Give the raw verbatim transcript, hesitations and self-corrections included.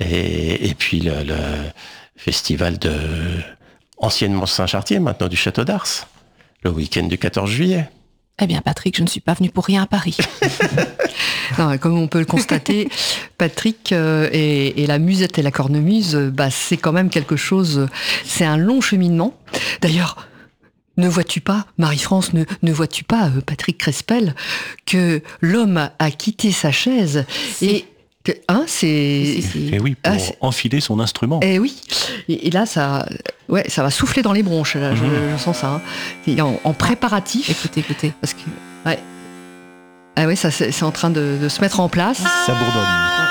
Et, et puis le, le festival de anciennement Saint-Chartier, maintenant du Château d'Ars, le week-end du quatorze juillet. Eh bien, Patrick, je ne suis pas venu pour rien à Paris. Non, comme on peut le constater, Patrick euh, et, et la musette et la cornemuse, euh, bah, c'est quand même quelque chose, c'est un long cheminement. D'ailleurs, ne vois-tu pas, Marie-France, ne, ne vois-tu pas, euh, Patrick Crespel, que l'homme a quitté sa chaise Si. et... que- Hein, c'est... Si, si, si. Et oui, pour Ah, c'est- enfiler son instrument. Eh oui, et, et là, ça, ouais, ça va souffler dans les bronches, là, je, Mhm. je sens ça. Hein. Et en, en préparatif, Écoutez, écoutez. parce que... Ouais. Ah ouais, ça c'est c'est en train de, de se mettre en place. Ça bourdonne.